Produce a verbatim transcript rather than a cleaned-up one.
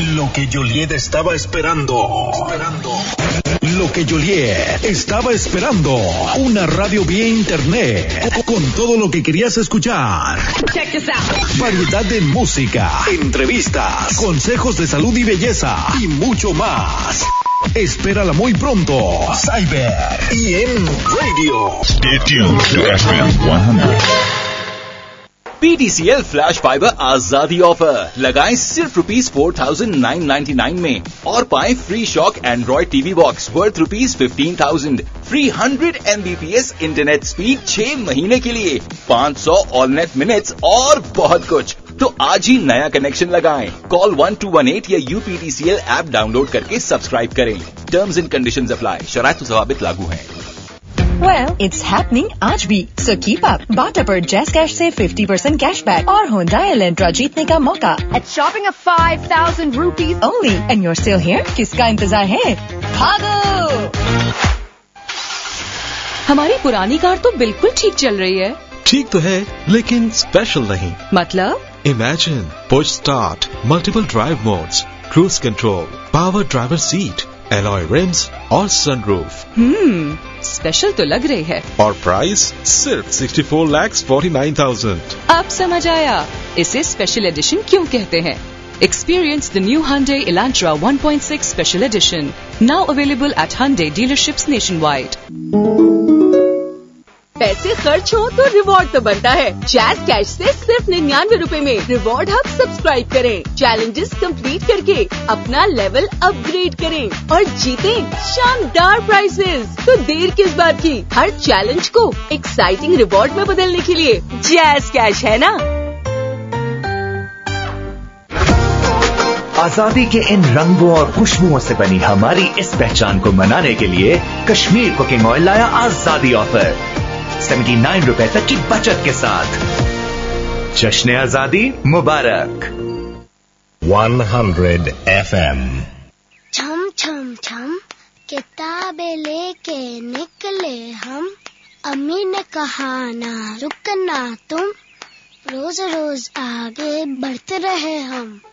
Lo que Joliet estaba esperando. Esperando. Lo que Joliet estaba esperando. Una radio vía internet. Con todo lo que querías escuchar. Check this out. Variedad de música, entrevistas, consejos de salud y belleza y mucho más. Espérala muy pronto. Cyber y en Radio. Stay tuned to F M one hundred. P T C L flash fibre आजादी offer लगाएं सिर्फ rupees four thousand nine ninety nine में और पाएं free shock Android TV box worth rupees fifteen thousand, free hundred Mbps internet speed छह महीने के लिए, पाँच सौ ऑल नेट मिनट्स और बहुत कुछ। तो आज ही नया कनेक्शन लगाएं। Call one two one eight या यूपीटीसीएल ऐप डाउनलोड करके सब्सक्राइब करें। Terms and conditions apply. शराइत ज़वाबित लागू हैं। Well, it's happening आज भी, so keep up. बाटा पर Jazz Cash से fifty percent cashback और Hyundai Elantra जीतने का मौका at shopping of five thousand rupees only. And you're still here? किसका इंतजार है? भागो! हमारी पुरानी कार तो बिल्कुल ठीक चल रही है। ठीक तो है, लेकिन स्पेशल नहीं। मतलब? Imagine push start, multiple drive modes, cruise control, power driver seat, alloy rims और sunroof. हम्म, स्पेशल तो लग रही है। और प्राइस सिर्फ sixty-four lakhs forty-nine thousand. अब समझ आया इसे स्पेशल एडिशन क्यों कहते हैं। Experience the new Hyundai Elantra one point six Special Edition, now available at Hyundai dealerships nationwide. पैसे खर्च हो तो रिवॉर्ड तो बनता है। जैज कैश से सिर्फ निन्यानवे रुपए में रिवॉर्ड हब सब्सक्राइब करें, चैलेंजेस कंप्लीट करके अपना लेवल अपग्रेड करें और जीतें शानदार प्राइजेस। तो देर किस बात की, हर चैलेंज को एक्साइटिंग रिवॉर्ड में बदलने के लिए जैज कैश है ना। आजादी के इन रंगों और खुशबुओं से बनी हमारी इस पहचान को मनाने के लिए कश्मीर कुकिंग ऑयल लाया आजादी ऑफर सेवेंटी नाइन रुपए तक की बचत के साथ। जश्न आजादी मुबारक। one hundred F M। छम छम छम किताबें लेके निकले हम, अम्मी ने कहा ना रुकना तुम, रोज रोज आगे बढ़ते रहे हम।